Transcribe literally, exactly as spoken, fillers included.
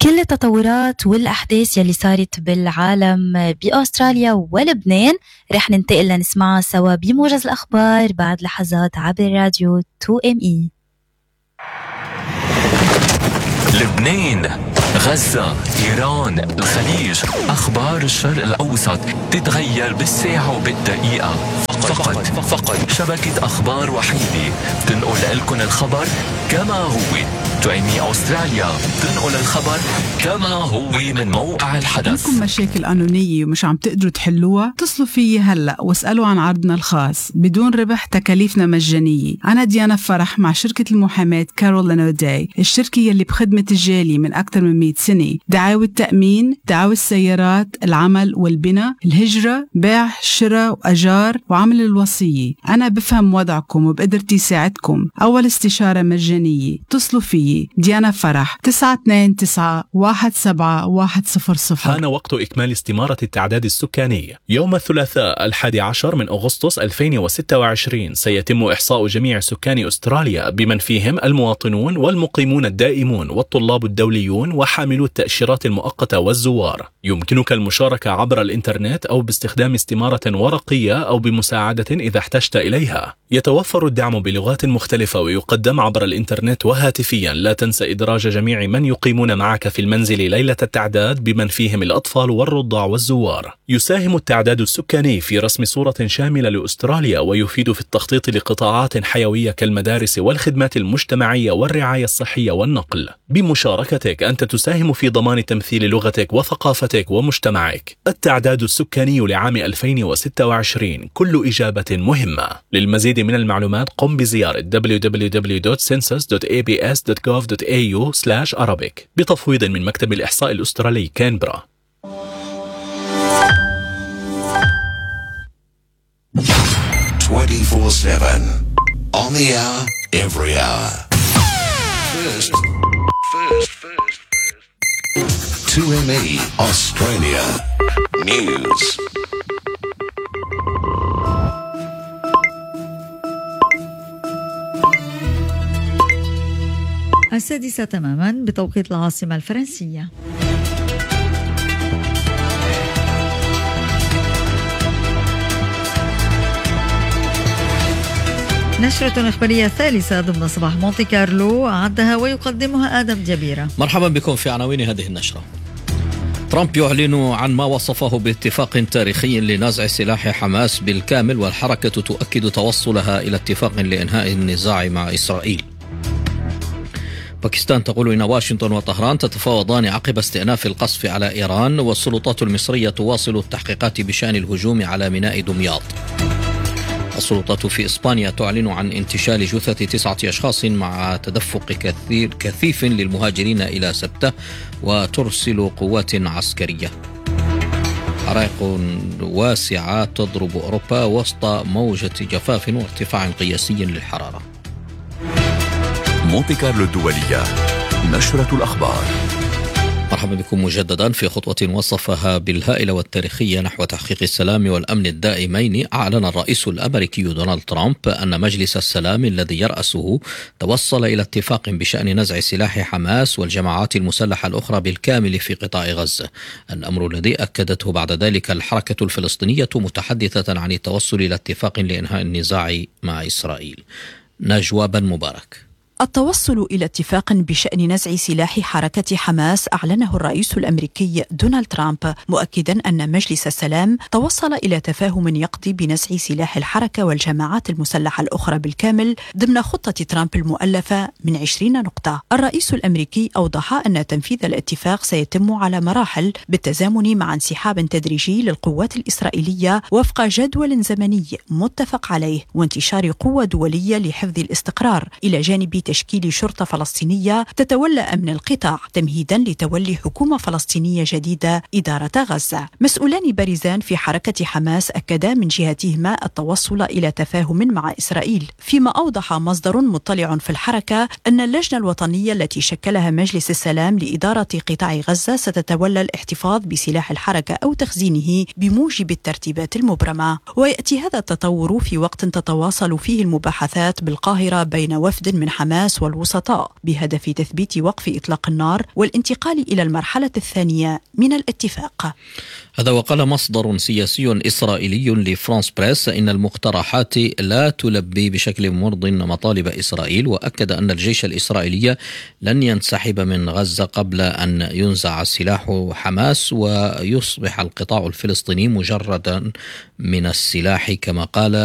كل التطورات والأحداث يلي صارت بالعالم بأستراليا ولبنان رح ننتقل لنسمعها سوا بموجز الأخبار بعد لحظات عبر راديو تو إم إي. لبنان، غزة، إيران، الخليج، أخبار الشرق الأوسط تتغير بالساعة وبالدقيقة. فقط فقط شبكة أخبار وحيدة تنقل لكم الخبر كما هو. تو إم إي أستراليا تنقل الخبر كما هو من موقع الحدث. عندكم مشاكل قانونية ومش عم تقدروا تحلوها؟ اتصلوا فيي هلأ واسألوا عن عرضنا الخاص بدون ربح، تكاليفنا مجانية. أنا ديانا فرح مع شركة المحاماة كارول لانوداي، الشركة يلي بخدمة الجالية من أكثر من مئة سنة. دعاوى التأمين، دعاوى السيارات، العمل والبناء، الهجرة، بيع، شراء وأجار وعمل الوصية. أنا بفهم وضعكم وبقدرتي ساعدكم. أول استشارة مجانية. اتصلوا فيي ديانا فرح تسعة اثنين تسعة واحد سبعة واحد صفر صفر. حان وقت إكمال استمارة التعداد السكاني. يوم الثلاثاء الحادي عشر من أغسطس ألفين وستة وعشرين سيتم إحصاء جميع سكان أستراليا بمن فيهم المواطنون والمقيمون الدائمون والطلاب الدوليون وحاملو التأشيرات المؤقتة والزوار. يمكنك المشاركة عبر الإنترنت أو باستخدام استمارة ورقية أو بمساعدة إذا احتجت إليها. يتوفر الدعم بلغات مختلفة ويقدم عبر الإنترنت وهاتفيا. لا تنسى إدراج جميع من يقيمون معك في المنزل ليلة التعداد بمن فيهم الأطفال والرضع والزوار. يساهم التعداد السكاني في رسم صورة شاملة لأستراليا ويفيد في التخطيط لقطاعات حيوية كالمدارس والخدمات المجتمعية والرعاية الصحية والنقل. بمشاركتك أنت تساهم في ضمان تمثيل لغتك وثقافتك ومجتمعك. التعداد السكاني لعام ألفين وستة وعشرين، كل إجابة مهمة. للمزيد من المعلومات قم بزيارة دبليو دبليو دبليو دوت سنسس دوت إيه بي إس دوت جوف دوت إيه يو سلاش أرابيك بتفويض من مكتب الإحصاء الأسترالي كانبرا. twenty-four seven on the hour, every hour. First, first, first, first. two M E Australia News. السادسة تماما بتوقيت العاصمة الفرنسية. نشرة إخبارية ثالثة ضمن صباح مونتي كارلو أعدها ويقدمها آدم جبيرة. مرحبا بكم في عناوين هذه النشرة. ترامب يعلن عن ما وصفه باتفاق تاريخي لنزع سلاح حماس بالكامل، والحركة تؤكد توصلها إلى اتفاق لإنهاء النزاع مع إسرائيل. باكستان تقول إن واشنطن وطهران تتفاوضان عقب استئناف القصف على إيران، والسلطات المصرية تواصل التحقيقات بشأن الهجوم على ميناء دمياط. السلطات في إسبانيا تعلن عن انتشال جثة تسعة أشخاص مع تدفق كثير كثيف للمهاجرين إلى سبتة، وترسل قوات عسكرية. حرائق واسعة تضرب أوروبا وسط موجة جفاف وارتفاع قياسي للحرارة. مونتي كارلو الدولية، نشرة الأخبار. مرحبا بكم مجددا. في خطوة وصفها بالهائلة والتاريخية نحو تحقيق السلام والأمن الدائمين، أعلن الرئيس الأمريكي دونالد ترامب أن مجلس السلام الذي يرأسه توصل إلى اتفاق بشأن نزع سلاح حماس والجماعات المسلحة الأخرى بالكامل في قطاع غزة، الأمر الذي أكدته بعد ذلك الحركة الفلسطينية متحدثة عن التوصل إلى اتفاق لإنهاء النزاع مع إسرائيل. نجوى بن مبارك. التوصل إلى اتفاق بشأن نزع سلاح حركة حماس أعلنه الرئيس الأمريكي دونالد ترامب، مؤكدا أن مجلس السلام توصل إلى تفاهم يقضي بنزع سلاح الحركة والجماعات المسلحة الأخرى بالكامل ضمن خطة ترامب المؤلفة من عشرين نقطة. الرئيس الأمريكي أوضح أن تنفيذ الاتفاق سيتم على مراحل بالتزامن مع انسحاب تدريجي للقوات الإسرائيلية وفق جدول زمني متفق عليه، وانتشار قوة دولية لحفظ الاستقرار، إلى جانب تشكيل شرطة فلسطينية تتولى أمن القطاع تمهيدا لتولي حكومة فلسطينية جديدة إدارة غزة. مسؤولان بارزان في حركة حماس أكدا من جهتهما التوصل إلى تفاهم مع إسرائيل، فيما أوضح مصدر مطلع في الحركة أن اللجنة الوطنية التي شكلها مجلس السلام لإدارة قطاع غزة ستتولى الاحتفاظ بسلاح الحركة أو تخزينه بموجب الترتيبات المبرمة. ويأتي هذا التطور في وقت تتواصل فيه المباحثات بالقاهرة بين وفد من حماس حماس والوسطاء بهدف تثبيت وقف إطلاق النار والانتقال إلى المرحلة الثانية من الاتفاق. هذا وقال مصدر سياسي إسرائيلي لفرانس بريس إن المقترحات لا تلبي بشكل مرض مطالب إسرائيل، وأكد أن الجيش الإسرائيلي لن ينسحب من غزة قبل أن ينزع سلاح حماس ويصبح القطاع الفلسطيني مجردا من السلاح كما قال